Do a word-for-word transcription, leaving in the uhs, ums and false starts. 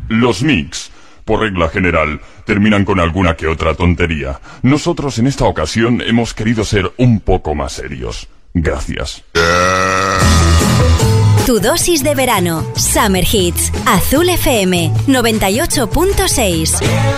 Los mix, por regla general, terminan con alguna que otra tontería. Nosotros en esta ocasión hemos querido ser un poco más serios. Gracias. Tu dosis de verano. Summer Hits. Azul F M noventa y ocho punto seis.